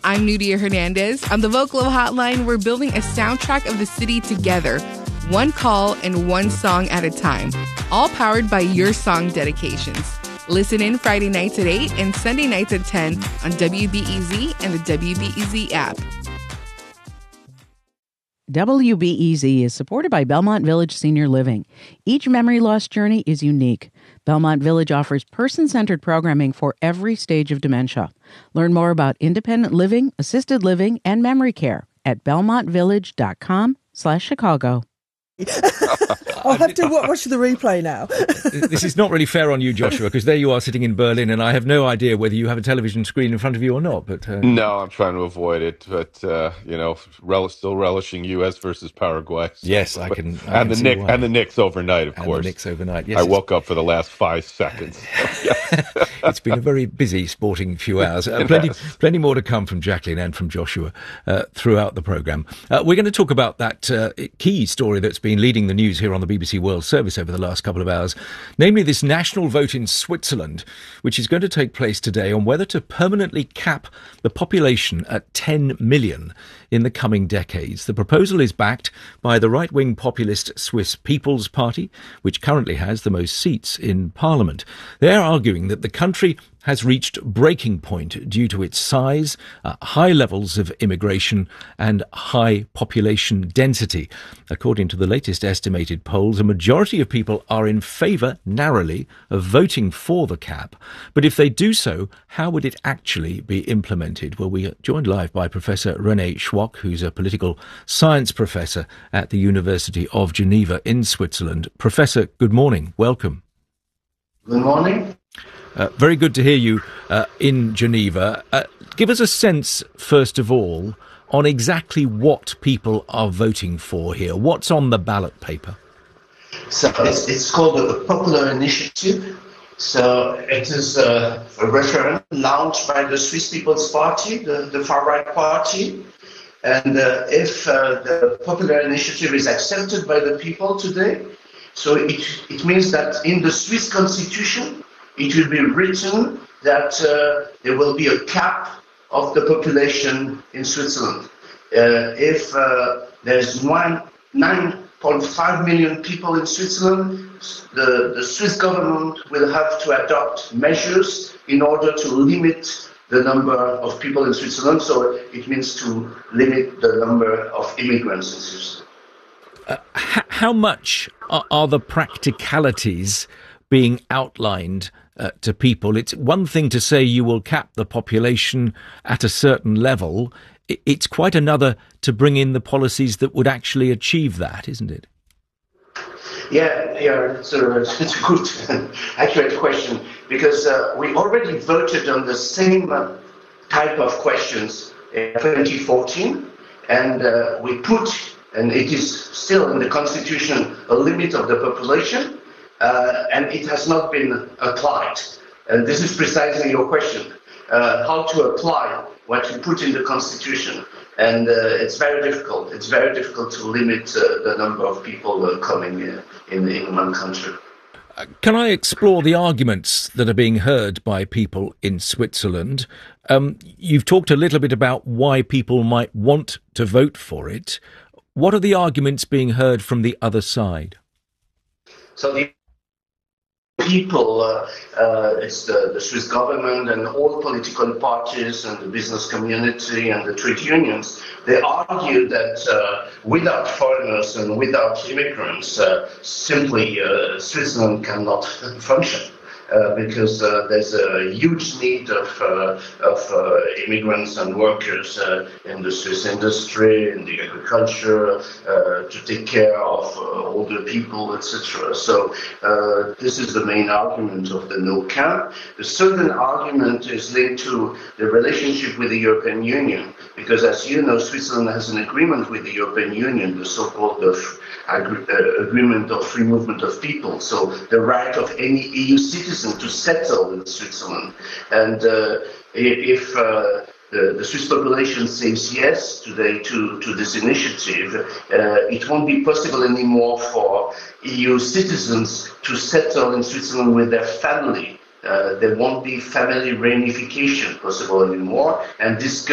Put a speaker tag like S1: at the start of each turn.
S1: I'm Nudia Hernandez. On the Vocalo Hotline, we're building a soundtrack of the city together, one call and one song at a time, all powered by your song dedications. Listen in Friday nights at 8 and Sunday nights at 10 on WBEZ and the WBEZ app.
S2: WBEZ is supported by Belmont Village Senior Living. Each memory loss journey is unique. Belmont Village offers person-centered programming for every stage of dementia. Learn more about independent living, assisted living, and memory care at belmontvillage.com/Chicago.
S3: I'll have to watch the replay now.
S4: This is not really fair on you, Joshua, because there you are sitting in Berlin, and I have no idea whether you have a television screen in front of you or not. But
S5: no, I'm trying to avoid it. But still relishing U.S. versus Paraguay. So,
S4: yes, I can.
S5: And the Knicks overnight, of course.
S4: The Knicks overnight. Yes,
S5: I woke up for the last 5 seconds.
S4: It's been a very busy sporting few hours. Plenty more to come from Jacqueline and from Joshua throughout the programme. We're going to talk about that key story that's been leading the news here on the BBC World Service over the last couple of hours, namely this national vote in Switzerland, which is going to take place today on whether to permanently cap the population at 10 million in the coming decades. The proposal is backed by the right-wing populist Swiss People's Party, which currently has the most seats in Parliament. They're arguing that the country has reached breaking point due to its size, high levels of immigration and high population density. According to the latest estimated polls, a majority of people are in favour, narrowly, of voting for the cap. But if they do so, how would it actually be implemented? Well, we are joined live by Professor René Schwock, who's a political science professor at the University of Geneva in Switzerland. Professor, good morning. Welcome.
S6: Good morning.
S4: Very good to hear you in Geneva. Give us a sense, first of all, on exactly what people are voting for here. What's on the ballot paper?
S6: So it's called a popular initiative. So it is a referendum launched by the Swiss People's Party, the far-right party. And if the popular initiative is accepted by the people today, so it means that in the Swiss constitution, it will be written that there will be a cap of the population in Switzerland. If there's 9.5 million people in Switzerland, the Swiss government will have to adopt measures in order to limit the number of people in Switzerland. So it means to limit the number of immigrants in Switzerland.
S4: How much are the practicalities being outlined to people? It's one thing to say you will cap the population at a certain level. It's quite another to bring in the policies that would actually achieve that, isn't it?
S6: Yeah, it's a good, accurate question, because we already voted on the same type of questions in 2014, and we put, and it is still in the Constitution, a limit of the population, and it has not been applied. And this is precisely your question, how to apply what you put in the Constitution. And it's very difficult. It's very difficult to limit the number of people coming in one country.
S4: Can I explore the arguments that are being heard by people in Switzerland? You've talked a little bit about why people might want to vote for it. What are the arguments being heard from the other side?
S6: So the people, it's the Swiss government and all political parties and the business community and the trade unions, they argue that without foreigners and without immigrants, simply Switzerland cannot function. Because there's a huge need of immigrants and workers in the Swiss industry, in the agriculture, to take care of older people, etc. So this is the main argument of the no cap. The second argument is linked to the relationship with the European Union, because as you know, Switzerland has an agreement with the European Union, the so-called agreement of free movement of people, so the right of any EU citizen to settle in Switzerland. And if the Swiss population says yes today to this initiative, it won't be possible anymore for EU citizens to settle in Switzerland with their family. There won't be family reunification possible anymore, and this